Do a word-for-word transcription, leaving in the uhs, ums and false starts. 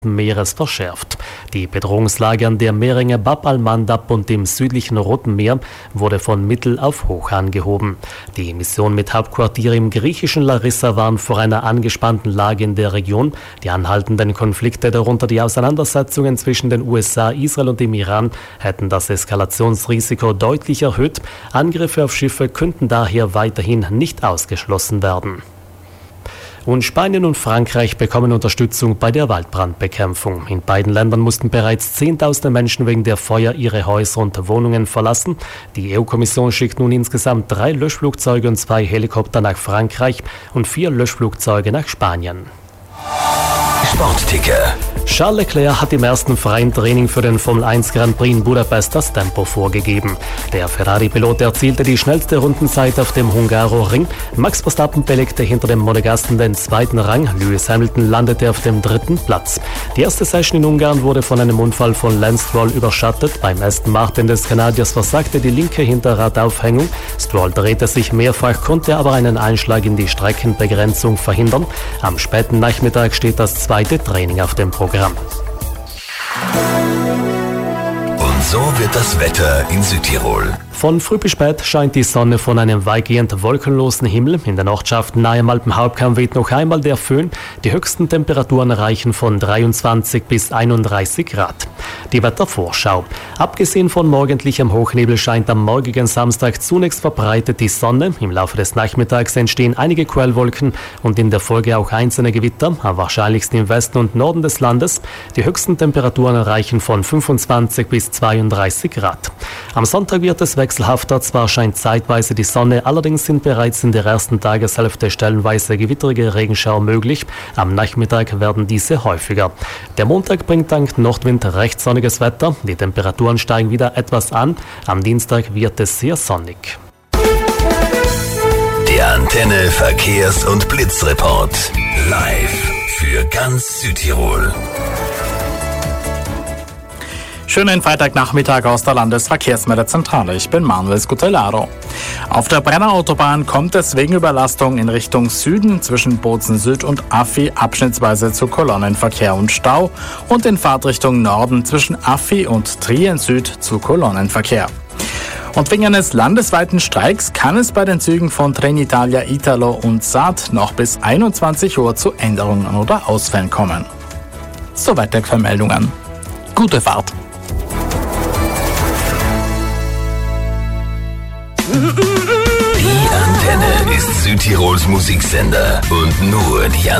Meeres verschärft. Die Bedrohungslage an der Meerenge Bab al-Mandab und dem südlichen Roten Meer wurde von mittel auf hoch angehoben. Die Mission mit Hauptquartier im griechischen Larissa warnt vor einer angespannten Lage in der Region. Die anhaltenden Konflikte, darunter die Auseinandersetzungen zwischen den U S A, Israel und dem Iran, hätten das Eskalationsrisiko deutlich erhöht. Angriffe auf Schiffe könnten daher weiterhin nicht ausgeschlossen werden. Und Spanien und Frankreich bekommen Unterstützung bei der Waldbrandbekämpfung. In beiden Ländern mussten bereits Zehntausende Menschen wegen der Feuer ihre Häuser und Wohnungen verlassen. Die E U-Kommission schickt nun insgesamt drei Löschflugzeuge und zwei Helikopter nach Frankreich und vier Löschflugzeuge nach Spanien. Sportticker. Charles Leclerc hat im ersten freien Training für den Formel eins Grand Prix in Budapest das Tempo vorgegeben. Der Ferrari-Pilot erzielte die schnellste Rundenzeit auf dem Hungaroring. Max Verstappen belegte hinter dem Monegassen den zweiten Rang. Lewis Hamilton landete auf dem dritten Platz. Die erste Session in Ungarn wurde von einem Unfall von Lance Stroll überschattet. Beim Aston Martin des Kanadiers versagte die linke Hinterradaufhängung. Stroll drehte sich mehrfach, konnte aber einen Einschlag in die Streckenbegrenzung verhindern. Am späten Nachmittag steht das zweite Training auf dem Programm. Und so wird das Wetter in Südtirol. Von früh bis spät scheint die Sonne von einem weitgehend wolkenlosen Himmel. In den Ortschaften nahe am Alpenhauptkamm weht noch einmal der Föhn. Die höchsten Temperaturen reichen von dreiundzwanzig bis einunddreißig Grad. Die Wettervorschau. Abgesehen von morgendlichem Hochnebel scheint am morgigen Samstag zunächst verbreitet die Sonne. Im Laufe des Nachmittags entstehen einige Quellwolken und in der Folge auch einzelne Gewitter, am wahrscheinlichsten im Westen und Norden des Landes. Die höchsten Temperaturen reichen von fünfundzwanzig bis zweiunddreißig Grad. Am Sonntag wird es wechselhafter, zwar scheint zeitweise die Sonne, allerdings sind bereits in der ersten Tageshälfte stellenweise gewitterige Regenschauer möglich. Am Nachmittag werden diese häufiger. Der Montag bringt dank Nordwind recht sonniges Wetter. Die Temperaturen steigen wieder etwas an. Am Dienstag wird es sehr sonnig. Der Antenne Verkehrs- und Blitzreport. Live für ganz Südtirol. Schönen Freitagnachmittag aus der Landesverkehrsmeldezentrale. Ich bin Manuel Scutellaro. Auf der Brenner Autobahn kommt es wegen Überlastung in Richtung Süden zwischen Bozen Süd und Affi abschnittsweise zu Kolonnenverkehr und Stau und in Fahrtrichtung Norden zwischen Affi und Trien Süd zu Kolonnenverkehr. Und wegen eines landesweiten Streiks kann es bei den Zügen von Trenitalia, Italo und Saat noch bis einundzwanzig Uhr zu Änderungen oder Ausfällen kommen. Soweit die Vermeldungen. Gute Fahrt! Die Antenne ist Südtirols Musiksender und nur die